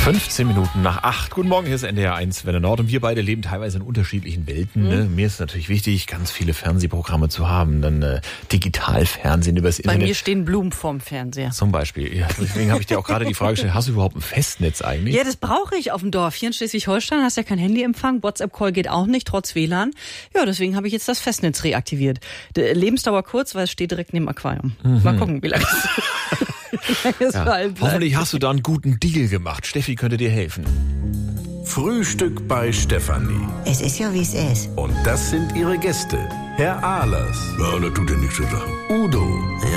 15 Minuten nach 8. Guten Morgen, hier ist NDR 1 Welle Nord und wir beide leben teilweise in unterschiedlichen Welten. Ne? Mir ist natürlich wichtig, ganz viele Fernsehprogramme zu haben, dann Digitalfernsehen übers Internet. Bei mir stehen Blumen vorm Fernseher. Zum Beispiel. Ja, deswegen habe ich dir auch gerade die Frage gestellt, hast du überhaupt ein Festnetz eigentlich? Ja, das brauche ich auf dem Dorf. Hier in Schleswig-Holstein hast ja kein Handyempfang, WhatsApp-Call geht auch nicht, trotz WLAN. Ja, deswegen habe ich jetzt das Festnetz reaktiviert. Die Lebensdauer kurz, weil es steht direkt neben dem Aquarium. Mal gucken, wie lange es hoffentlich hast du da einen guten Deal gemacht. Steffi könnte dir helfen. Frühstück bei Stefanie. Es ist ja, wie es ist. Und das sind ihre Gäste. Herr Ahlers. Ja, das tut ja nichts zu sagen. Udo.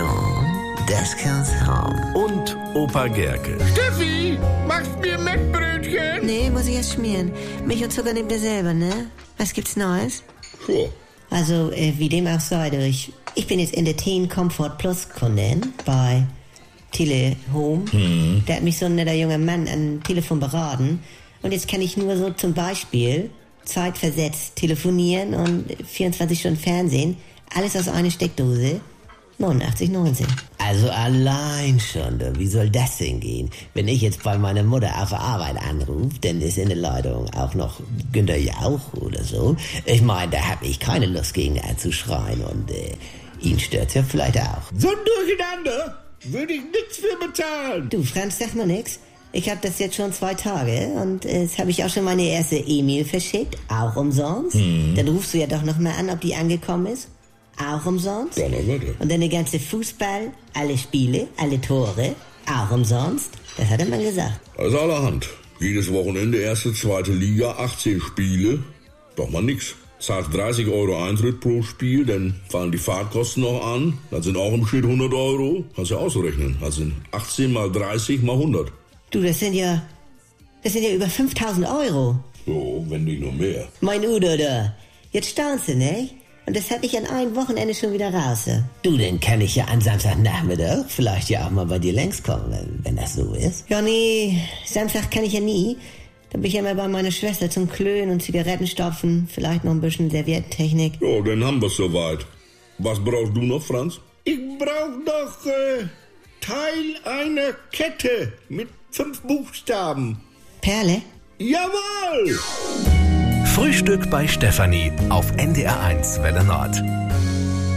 Ja, das kann's haben. Und Opa Gerke. Steffi, machst mir Mettbrötchen? Nee, muss ich erst schmieren. Milch und Zucker nehmt ihr selber, ne? Was gibt's Neues? Ja. Also, wie dem auch sei, ich bin jetzt in der Teen Comfort Plus Kundin bei Telehome. Da hat mich so ein netter junger Mann am Telefon beraten. Und jetzt kann ich nur so zum Beispiel zeitversetzt telefonieren und 24 Stunden Fernsehen. Alles aus einer Steckdose. 89,90. Also allein schon, wie soll das denn gehen? Wenn ich jetzt bei meiner Mutter auf der Arbeit anrufe, dann ist in der Leitung auch noch Günter Jauch oder so. Ich meine, da habe ich keine Lust gegen anzuschreien und ihn stört's ja vielleicht auch. So ein Durcheinander würde ich nichts für bezahlen. Du, Franz, sag mal nix. Ich habe das jetzt schon 2 Tage und jetzt habe ich auch schon meine erste E-Mail verschickt, auch umsonst. Dann rufst du ja doch noch mal an, ob die angekommen ist. Auch umsonst. Ja, na warte. Und dann der ganze Fußball, alle Spiele, alle Tore, auch umsonst. Das hat der Mann gesagt. Also allerhand. Jedes Wochenende erste, zweite Liga, 18 Spiele. Doch mal nix. Zahlst 30 € Eintritt pro Spiel, dann fallen die Fahrtkosten noch an. Das sind auch im Schnitt 100 €. Kannst du ja ausrechnen. Das sind 18 mal 30 mal 100. Du, das sind ja über 5.000 €. So, wenn nicht noch mehr. Mein Udo da. Jetzt staunst du, ne? Und das hab ich an einem Wochenende schon wieder raus. Du, dann kann ich ja am Samstagnachmittag vielleicht ja auch mal bei dir längs kommen, wenn das so ist. Ja, nee, Samstag kann ich ja nie. Da bin ich ja mal bei meiner Schwester zum Klönen und Zigaretten stopfen. Vielleicht noch ein bisschen Serviettentechnik. Ja, dann haben wir's soweit. Was brauchst du noch, Franz? Ich brauch noch Teil einer Kette mit 5 Buchstaben. Perle? Jawohl! Frühstück bei Stefanie auf NDR 1 Welle Nord.